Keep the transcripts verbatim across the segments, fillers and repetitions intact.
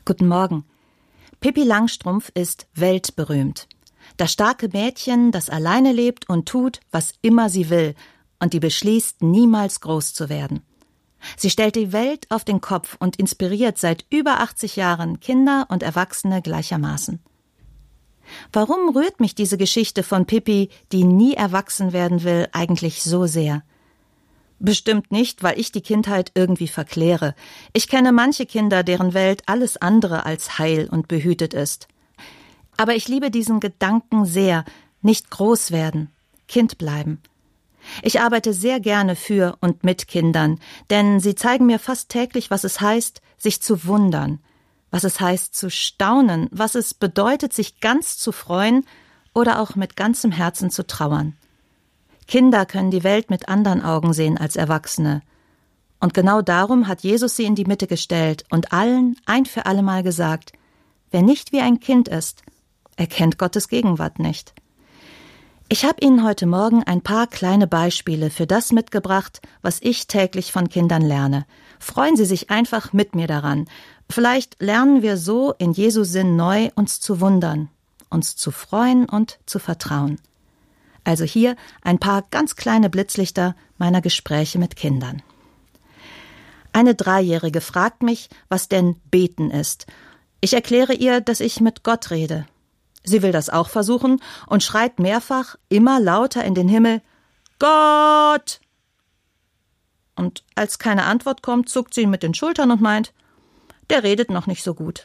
Guten Morgen. Pippi Langstrumpf ist weltberühmt. Das starke Mädchen, das alleine lebt und tut, was immer sie will und die beschließt, niemals groß zu werden. Sie stellt die Welt auf den Kopf und inspiriert seit über achtzig Jahren Kinder und Erwachsene gleichermaßen. Warum rührt mich diese Geschichte von Pippi, die nie erwachsen werden will, eigentlich so sehr? Bestimmt nicht, weil ich die Kindheit irgendwie verkläre. Ich kenne manche Kinder, deren Welt alles andere als heil und behütet ist. Aber ich liebe diesen Gedanken sehr, nicht groß werden, Kind bleiben. Ich arbeite sehr gerne für und mit Kindern, denn sie zeigen mir fast täglich, was es heißt, sich zu wundern, was es heißt, zu staunen, was es bedeutet, sich ganz zu freuen oder auch mit ganzem Herzen zu trauern. Kinder können die Welt mit anderen Augen sehen als Erwachsene. Und genau darum hat Jesus sie in die Mitte gestellt und allen ein für allemal gesagt, wer nicht wie ein Kind ist, erkennt Gottes Gegenwart nicht. Ich habe Ihnen heute Morgen ein paar kleine Beispiele für das mitgebracht, was ich täglich von Kindern lerne. Freuen Sie sich einfach mit mir daran. Vielleicht lernen wir so in Jesu Sinn neu, uns zu wundern, uns zu freuen und zu vertrauen. Also hier ein paar ganz kleine Blitzlichter meiner Gespräche mit Kindern. Eine Dreijährige fragt mich, was denn Beten ist. Ich erkläre ihr, dass ich mit Gott rede. Sie will das auch versuchen und schreit mehrfach, immer lauter in den Himmel, Gott! Und als keine Antwort kommt, zuckt sie mit den Schultern und meint, der redet noch nicht so gut.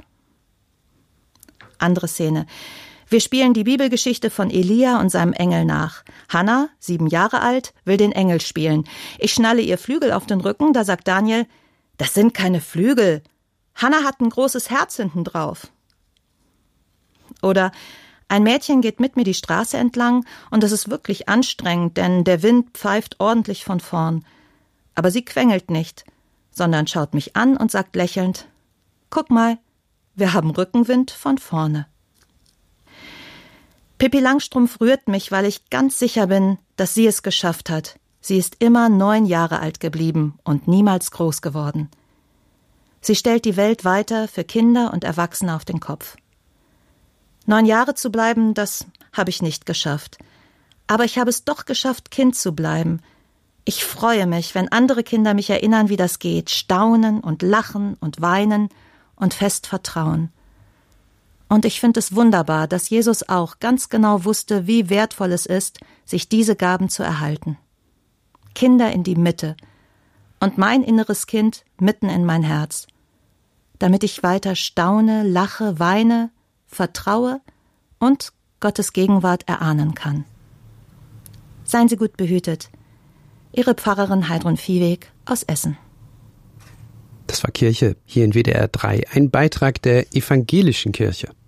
Andere Szene. Wir spielen die Bibelgeschichte von Elia und seinem Engel nach. Hannah, sieben Jahre alt, will den Engel spielen. Ich schnalle ihr Flügel auf den Rücken, da sagt Daniel, das sind keine Flügel. Hannah hat ein großes Herz hinten drauf. Oder ein Mädchen geht mit mir die Straße entlang und es ist wirklich anstrengend, denn der Wind pfeift ordentlich von vorn. Aber sie quengelt nicht, sondern schaut mich an und sagt lächelnd, guck mal, wir haben Rückenwind von vorne. Pippi Langstrumpf rührt mich, weil ich ganz sicher bin, dass sie es geschafft hat. Sie ist immer neun Jahre alt geblieben und niemals groß geworden. Sie stellt die Welt weiter für Kinder und Erwachsene auf den Kopf. Neun Jahre zu bleiben, das habe ich nicht geschafft. Aber ich habe es doch geschafft, Kind zu bleiben. Ich freue mich, wenn andere Kinder mich erinnern, wie das geht, staunen und lachen und weinen und fest vertrauen. Und ich finde es wunderbar, dass Jesus auch ganz genau wusste, wie wertvoll es ist, sich diese Gaben zu erhalten. Kinder in die Mitte und mein inneres Kind mitten in mein Herz, damit ich weiter staune, lache, weine, vertraue und Gottes Gegenwart erahnen kann. Seien Sie gut behütet. Ihre Pfarrerin Heidrun Viehweg aus Essen. Das war Kirche hier in W D R drei, ein Beitrag der Evangelischen Kirche.